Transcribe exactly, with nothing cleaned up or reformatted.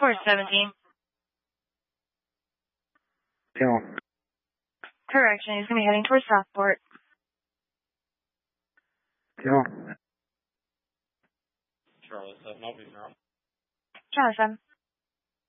four seventeen. Yeah. Correction, he's going to be heading towards Southport. Yeah. Charlie seven, I'll be around. Charlie seven.